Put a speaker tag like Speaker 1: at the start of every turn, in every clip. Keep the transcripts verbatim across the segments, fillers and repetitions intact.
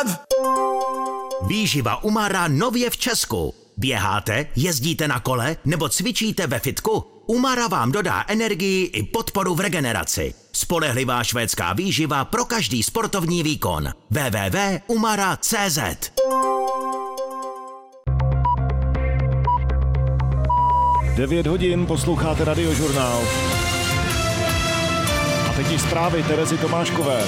Speaker 1: Výživa Umara nově v Česku. Běháte, jezdíte na kole nebo cvičíte ve fitku? Umara vám dodá energii i podporu v regeneraci. Spolehlivá švédská výživa pro každý sportovní výkon. w w w tečka umara tečka c z
Speaker 2: devět hodin, posloucháte Radiožurnál. A teď již zprávy Terezy Tomáškové.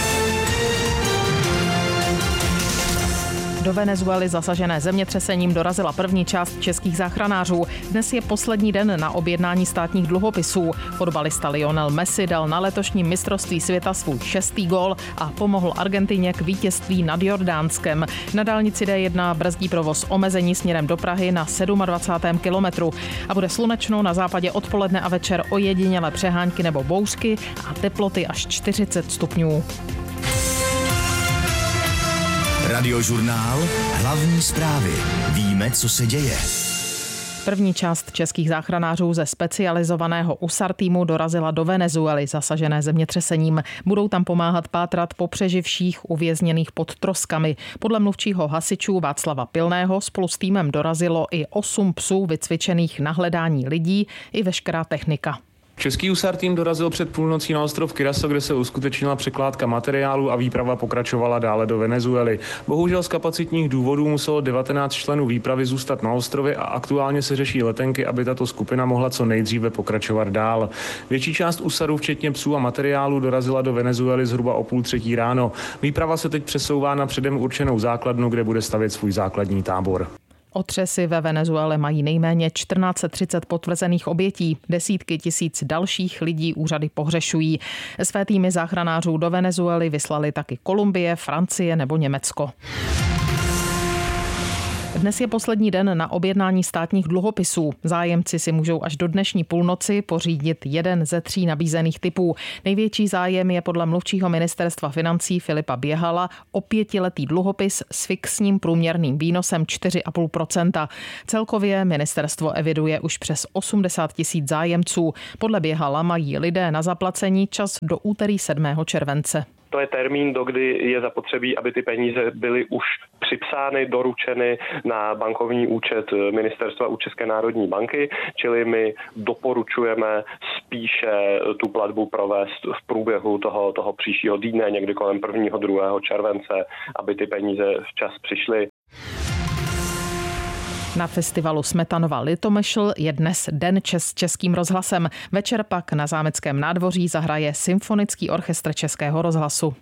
Speaker 3: Do Venezuely zasažené zemětřesením dorazila první část českých záchranářů. Dnes je poslední den na objednání státních dluhopisů. Fotbalista Lionel Messi dal na letošním mistrovství světa svůj šestý gól a pomohl Argentině k vítězství nad Jordánskem. Na dálnici D jedna brzdí provoz omezení směrem do Prahy na dvacátém sedmém kilometru a bude slunečno, na západě odpoledne a večer ojedinělé přehánky nebo bouřky a teploty až čtyřicet stupňů.
Speaker 1: Radiožurnál, hlavní zprávy. Víme, co se děje.
Speaker 3: První část českých záchranářů ze specializovaného U S A R týmu dorazila do Venezuely, zasažené zemětřesením. Budou tam pomáhat pátrat po přeživších uvězněných pod troskami. Podle mluvčího hasičů Václava Pilného spolu s týmem dorazilo i osm psů vycvičených na hledání lidí i veškerá technika.
Speaker 4: Český U S A R tým dorazil před půlnocí na ostrov Curaçao, kde se uskutečnila překládka materiálu a výprava pokračovala dále do Venezuely. Bohužel z kapacitních důvodů muselo devatenáct členů výpravy zůstat na ostrově a aktuálně se řeší letenky, aby tato skupina mohla co nejdříve pokračovat dál. Větší část U S A R u, včetně psů a materiálu, dorazila do Venezuely zhruba o půl třetí ráno. Výprava se teď přesouvá na předem určenou základnu, kde bude stavět svůj základní tábor.
Speaker 3: Otřesy ve Venezuele mají nejméně čtrnáct set třicet potvrzených obětí. Desítky tisíc dalších lidí úřady pohřešují. Své týmy záchranářů do Venezuely vyslali taky Kolumbie, Francie nebo Německo. Dnes je poslední den na objednání státních dluhopisů. Zájemci si můžou až do dnešní půlnoci pořídit jeden ze tří nabízených typů. Největší zájem je podle mluvčího ministerstva financí Filipa Běhala o pětiletý dluhopis s fixním průměrným výnosem čtyři celá pět procenta. Celkově ministerstvo eviduje už přes osmdesát tisíc zájemců. Podle Běhala mají lidé na zaplacení čas do úterý sedmého července.
Speaker 5: To je termín, dokdy je zapotřebí, aby ty peníze byly už připsány, doručeny na bankovní účet ministerstva u České národní banky, čili my doporučujeme spíše tu platbu provést v průběhu toho, toho příštího týdne, někdy kolem prvního, druhého července, aby ty peníze včas přišly.
Speaker 3: Na festivalu Smetanova Litomyšl je dnes Den čes s Českým rozhlasem. Večer pak na Zámeckém nádvoří zahraje Symfonický orchestr Českého rozhlasu.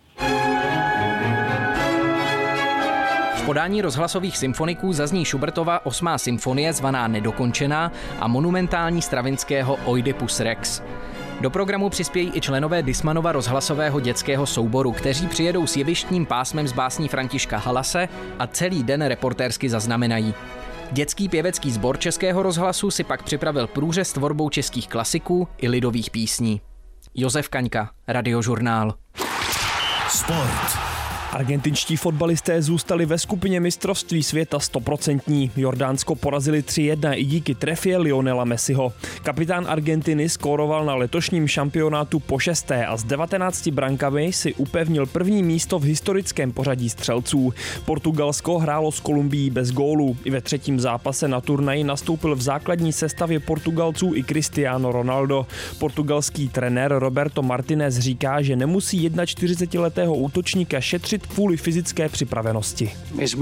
Speaker 6: V podání rozhlasových symfoniků zazní Schubertova osmá symfonie zvaná Nedokončená a monumentální Stravinského Oidipus Rex. Do programu přispějí i členové Dismanova rozhlasového dětského souboru, kteří přijedou s jevištním pásmem z básní Františka Halase a celý den reportérsky zaznamenají. Dětský pěvecký sbor Českého rozhlasu si pak připravil průřez tvorbou českých klasiků i lidových písní. Josef Kaňka, Radiožurnál.
Speaker 2: Sport. Argentinští fotbalisté zůstali ve skupině mistrovství světa stoprocentní. Jordánsko porazili tři jedna i díky trefě Lionela Messiho. Kapitán Argentiny skóroval na letošním šampionátu po šesté a s devatenácti brankami si upevnil první místo v historickém pořadí střelců. Portugalsko hrálo s Kolumbií bez gólů. I ve třetím zápase na turnaji nastoupil v základní sestavě Portugalců i Cristiano Ronaldo. Portugalský trenér Roberto Martinez říká, že nemusí čtyřicetiletého útočníka šetřit kvůli fyzické připravenosti.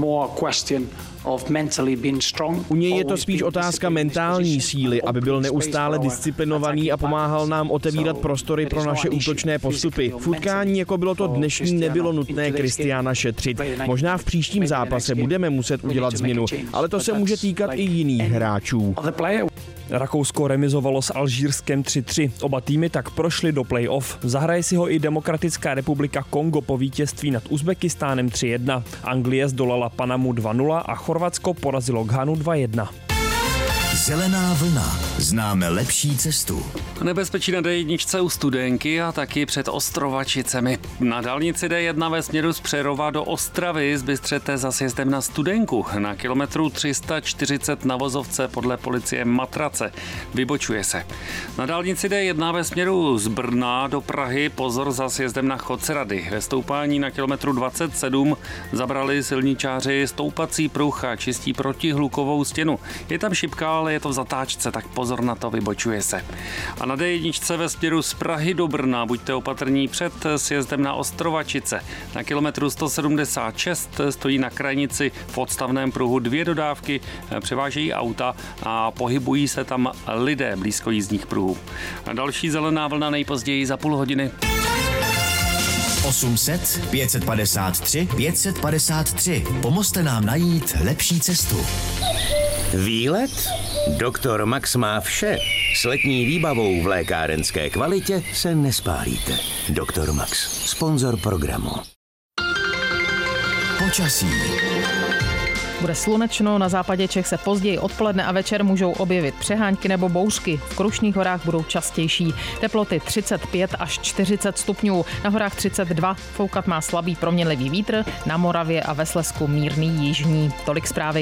Speaker 7: U něj je to spíš otázka mentální síly, aby byl neustále disciplinovaný a pomáhal nám otevírat prostory pro naše útočné postupy. V utkání, jako bylo to dnešní, nebylo nutné Kristiána šetřit. Možná v příštím zápase budeme muset udělat změnu, ale to se může týkat i jiných hráčů.
Speaker 2: Rakousko remizovalo s Alžírskem tři tři. Oba týmy tak prošly do play-off. Zahraje si ho i Demokratická republika Kongo po vítězství nad Uzbekistánem tři jedna. Anglie zdolala Panamu dva nula a Chorvatsko porazilo Ghanu dva jedna.
Speaker 1: Zelená vlna. Známe lepší cestu.
Speaker 8: Nebezpečí na dé jedna u Studénky a taky před Ostrovačicemi. Na dálnici dé jedna ve směru z Přerova do Ostravy zbystřete za sjezdem na Studenku. Na kilometru tři sta čtyřicet na vozovce podle policie Matrace. Vybočuje se. Na dálnici dé jedna ve směru z Brna do Prahy pozor za sjezdem na Chodcerady. Ve stoupání na kilometru dvacet sedm zabrali silničáři stoupací pruh a čistí protihlukovou stěnu. Je tam šipka, ale je to v zatáčce, tak pozor na to, vybočuje se. A na dé jedna ve směru z Prahy do Brna buďte opatrní před sjezdem na Ostrovačice. Na kilometru sto sedmdesát šest stojí na krajnici v odstavném pruhu dvě dodávky, převážejí auta a pohybují se tam lidé blízko jízdních pruhů. A další zelená vlna nejpozději za půl hodiny.
Speaker 1: osm set pět set padesát tři pět set padesát tři. Pomozte nám najít lepší cestu. Výlet? Doktor Max má vše. S letní výbavou v lékárenské kvalitě se nespálíte. Doktor Max, sponzor programu. Počasí.
Speaker 3: Bude slunečno, na západě Čech se později odpoledne a večer můžou objevit přehánky nebo bouřky. V Krušných horách budou častější. Teploty třicet pět až čtyřicet stupňů, na horách třicet dva. Foukat má slabý proměnlivý vítr, na Moravě a ve Slezsku mírný jižní. Tolik zprávy.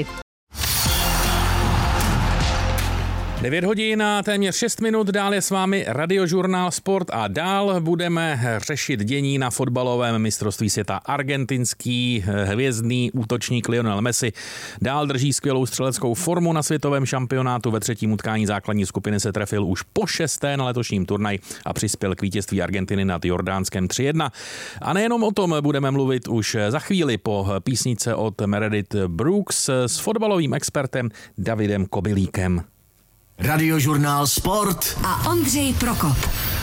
Speaker 9: devět hodin a téměř šest minut, dál je s vámi Radiožurnál Sport a dál budeme řešit dění na fotbalovém mistrovství světa. Argentinský hvězdný útočník Lionel Messi dál drží skvělou střeleckou formu na světovém šampionátu. Ve třetím utkání základní skupiny se trefil už po šesté na letošním turnaji a přispěl k vítězství Argentiny nad Jordánskem tři jedna. A nejenom o tom budeme mluvit už za chvíli po písnice od Meredith Brooks s fotbalovým expertem Davidem Kobylíkem.
Speaker 1: Radiožurnál Sport
Speaker 10: a Ondřej Prokop.